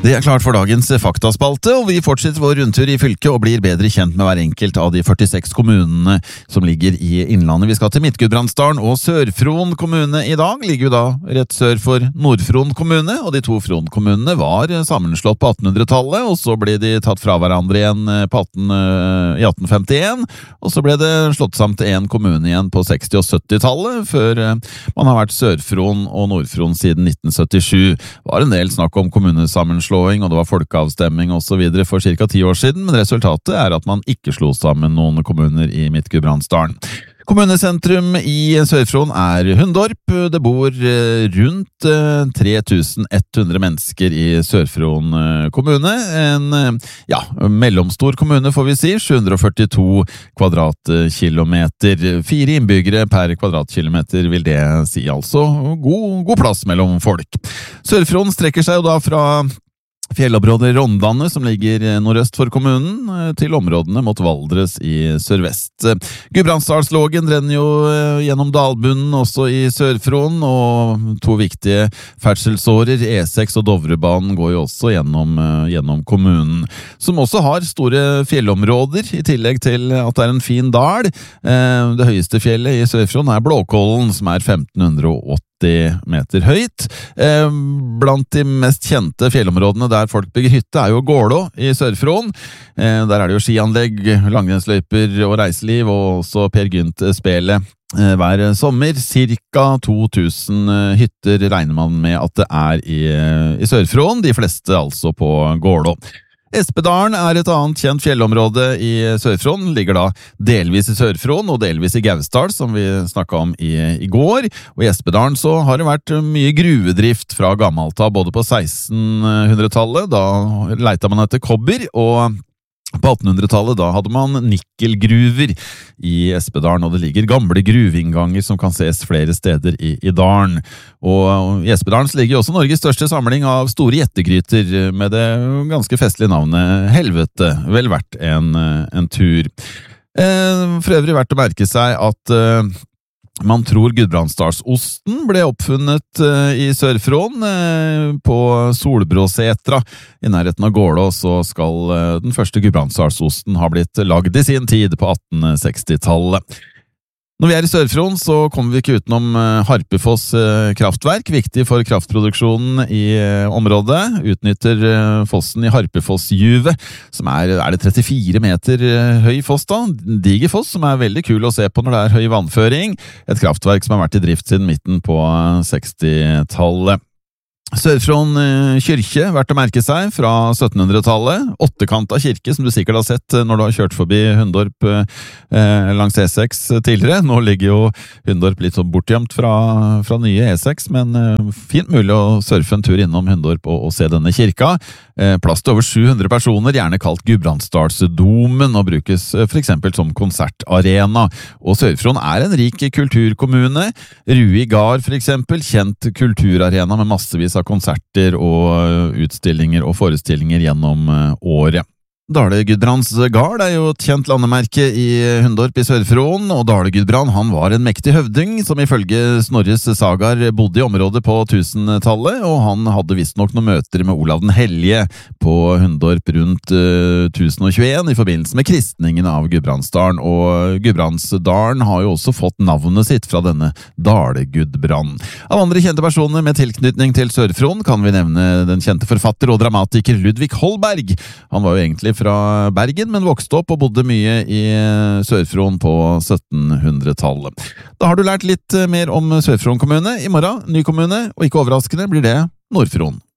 Det klart for dagens faktaspalte, og vi fortsetter vår rundtur i fylket og blir bedre kjent med hver enkelt av de 46 kommunene som ligger i innlandet. Vi skal til Midt-Gudbrandsdalen og Sør-Fron kommune i dag, ligger jo da rett sør for Nord-Fron kommune, og de to Fron-kommunene var sammenslått på 1800-tallet, og så ble de tatt fra hverandre igjen i 1851, og så ble det slått sammen til en kommune igjen på 60- og 70-tallet, før man har vært Sør-Fron og Nord-Fron siden 1977. Det var en del snakk om kommunesammenslåing, og det var folkeavstemming og så videre for ca. 10 år siden, men resultatet er at man ikke slo sammen noen kommuner i Midt-Gudbrandsdalen. Kommunesentrum i Sør-Fron er Hundorp. Det bor rundt 3100 mennesker i Sør-Fron kommune. En mellomstor kommune, får vi si. 742 kvadratkilometer. 4 innbyggere per kvadratkilometer vil det si, altså god plass mellom folk. Sør-Fron strekker seg jo da fra fjellområdet Rondane, som ligger nordøst for kommunen, til områdene mot Valdres i sørvest. Gudbrandsdalslågen renner jo gjennom dalbunnen også i Sør-Fron, og to viktige ferdselsårer, E6 og Dovrebanen, går jo også gjennom kommunen, som også har store fjellområder, i tillegg til at det er en fin dal. Det høyeste fjellet i Sør-Fron er Blåkollen, som er 1580 meter høyt. Blant de mest kjente fjellområdene der folk bygger hytte er jo Gålå i Sør-Fron. Der er det jo skianlegg, langrennsløyper og reiseliv, og også Per Gynt-spelet hver sommer. Cirka 2000 hytter regner man med at det er i Sør-Fron, de fleste altså på Gålå. Espedalen er et annet kjent fjellområde i Sør-Fron, ligger da delvis i Sør-Fron og delvis i Gausdal, som vi snakket om i går. Og i Espedalen så har det vært mye gruvedrift fra gammelt av, både på 1600-tallet, da leita man etter kobber, og på 1800-tallet da hadde man nikkelgruver i Espedalen, og det ligger gamle gruveinnganger som kan ses flere steder i dalen. Og i Espedalen så ligger også Norges største samling av store gjettegryter med det ganske festlige navnet Helvete. Vel verdt en tur. For øvrig verdt å merke seg at man tror Gudbrandsdalsosten ble oppfunnet i Sør-Fron på Solbråsetra. I nærheten av Gålå så skal den første Gudbrandsdalsosten ha blitt lagd i sin tid på 1860-tallet. Når vi er i Sør-Fron så kommer vi ikke utenom Harpefoss kraftverk, viktig for kraftproduksjonen i området. Utnytter fossen i Harpefossjuvet, som er det 34 meter høy foss da, diger foss, som er veldig kul å se på når det er høy vannføring. Et kraftverk som har vært i drift siden midten på 60-tallet. Sør-Fron kyrkje, verdt å merke seg, fra 1700-tallet. Åttekanta kirke, som du sikkert har sett når du har kjørt forbi Hundorp langs E6 tidligere. Nå ligger jo Hundorp litt så bortgjemt fra nye E6, men fint mulig å surfe en tur innom Hundorp og se denne kirka. Plass til over 700 personer, gjerne kalt Gudbrandsdalsdomen, og brukes for eksempel som konsertarena. Og Sør-Fron er en rik kulturkommune. Rui Gard for eksempel, kjent kulturarena med massevis av konserter og utstillinger og forestillinger gjennom året. Dale-Gudbrands-Gard er jo et kjent landemerke i Hundorp i Sør-Fron, og Dale-Gudbrand han var en mektig høvding som ifølge Snorres sagaer bodde i området på 1000-tallet, og han hadde visstnok noen møter med Olav den Hellige på Hundorp rundt 1021 i forbindelse med kristningen av Gudbrandsdalen, og Gudbrandsdalen har jo også fått navnet sitt fra denne Dale-Gudbrand. Av andre kjente personer med tilknytning til Sør-Fron kan vi nevne den kjente forfatter og dramatiker Ludvig Holberg. Han var jo egentlig fra Bergen, men vokste opp og bodde mye i Sør-Fron på 1700-tallet. Da har du lært litt mer om Sør-Fron kommune. I morgen, ny kommune, og ikke overraskende blir det Nord-Fron.